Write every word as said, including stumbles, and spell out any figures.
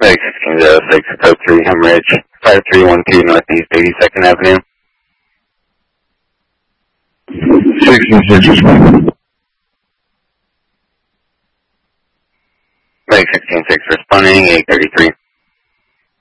Medic sixteen oh six, code three, Hemorrhage, five three one two Northeast eighty-second Avenue. sixteen six responding. Medic sixteen six responding, eight thirty-three.